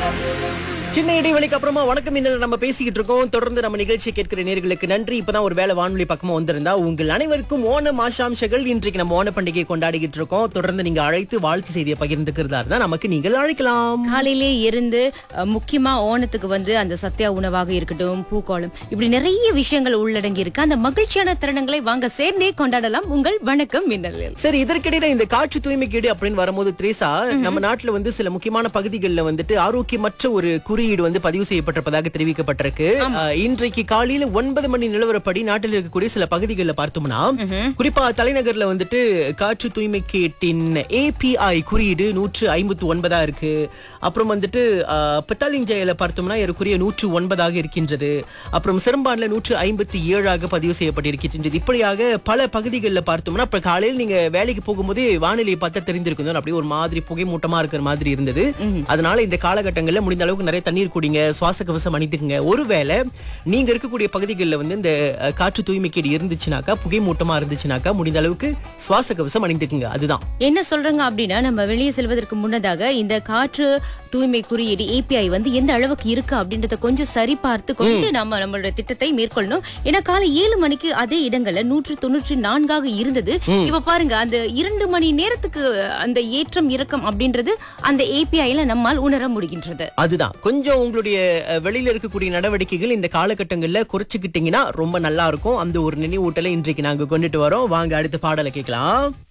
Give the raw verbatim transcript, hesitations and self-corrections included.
சின்ன இடைவெளிக்கு அப்புறமா வணக்கம் இன்னும் நம்ம பேசிக்கிட்டு இருக்கோம். தொடர்ந்து நம்ம நிகழ்ச்சியை கேட்கிற நேர்களுக்கு நன்றி. இப்பதான் ஒரு வேளை வானொலி பக்கமா வந்திருந்தா உங்கள் அனைவருக்கும் ஓணம் ஆசாம்சங்கள். இன்றைக்கு நம்ம ஓண பண்டிகையை கொண்டாடிக்கிட்டு இருக்கோம். தொடர்ந்து நீங்க அழைத்து வாழ்த்து செய்தியை பகிர்ந்துக்கிறதா இருந்தா நமக்கு நீங்கள் அழைக்கலாம். காலையிலே இருந்து அஹ், முக்கியமா ஓணத்துக்கு வந்து அந்த சத்யா உணவாக இருக்கட்டும், பூக்கோளம், இப்படி நிறைய விஷயங்கள் உள்ளடங்கி இருக்கு. அந்த மகிழ்ச்சியான தருணங்களை வாங்க சேர்ந்தே கொண்டாடலாம். உங்கள் வணக்கம் மின்னலில். சரி, இதற்கிடையில இந்த காற்று தூய்மை கேடு அப்படின்னு வரும்போது திரேசா, நம்ம நாட்டுல வந்து சில முக்கியமான பகுதிகளில் வந்துட்டு ஆரோக்கியமற்ற ஒரு குறியீடு வந்து பதிவு செய்யப்பட்டிருப்பதாக தெரிவிக்கப்பட்டிருக்கு. அஹ், இன்றைக்கு காலையில ஒன்பது மணி நிலவரப்படி நாட்டில் இருக்கக்கூடிய சில பகுதிகளில் பார்த்தோம்னா, குறிப்பா தலைநகர்ல வந்துட்டு காற்று தூய்மை கேட்டின் ஏபிஐ குறியீடு நூற்று ஐம்பத்தி ஒன்பதா இருக்கு. அப்புறம் வந்துட்டு பத்தாலிஞ்சையில பார்த்தோம்னா ஏறக்குறைய நூற்று ஒன்பதாக இருக்கின்றது. அப்புறம் சிறம்பான்ல நூற்று ஐம்பத்தி ஏழாக பதிவு செய்யப்பட்டிருக்கின்றது. இப்படியாக பல பகுதிகளில் பார்த்தோம்னா, இப்ப காலையில் நீங்க வேலைக்கு போகும்போது வானிலையை பார்த்தா தெரிந்திருக்கும், அப்படியே ஒரு மாதிரி புகை மூட்டமா இருக்கிற மாதிரி இருந்தது. அதனால இந்த காலகட்டங்களில் முடிந்த அளவுக்கு நிறைய தண்ணீர் குடிங்க, சுவாச கவசம் அணிந்துக்குங்க. ஒருவேளை நீங்க இருக்கக்கூடிய பகுதிகளில் வந்து இந்த அஹ், காற்று தூய்மை கேடு இருந்துச்சுனாக்கா, புகை மூட்டமா இருந்துச்சுனாக்கா, முடிந்த அளவுக்கு சுவாச கவசம் அணிந்துக்குங்க. அதுதான் என்ன சொல்றாங்க அப்படின்னா, நம்ம வெளியே செல்வதற்கு முன்னதாக இந்த காற்று தூய்மை குறியீடு ஏபிஐ வந்து எந்த அளவுக்கு இருக்கு அப்படின்றத கொஞ்சம் சரி பார்த்து கொண்டு நம்ம நம்மளோட திட்டத்தை மேற்கொள்ளணும். ஏன்னா காலை ஏழு மணிக்கு அதே இடங்கள்ல நூற்று தொண்ணூற்றி நான்காக இருந்தது. இப்ப பாருங்க, அந்த இரண்டு மணி நேரத்துக்கு அந்த ஏற்றம் இறக்கம் அப்படின்றது அந்த ஏபிஐல நம்மால் உணர முடிகின்றது. அதுதான் கொஞ்சம் உங்களுடைய அஹ், வெளியில இருக்கக்கூடிய நடவடிக்கைகள் இந்த காலகட்டங்கள்ல குறைச்சுக்கிட்டீங்கன்னா ரொம்ப நல்லா இருக்கும். அந்த ஒரு நினைவூட்டலை இன்றைக்கு நாங்க கொண்டுட்டு வரோம். வாங்க அடுத்த பாடலை கேட்கலாம்.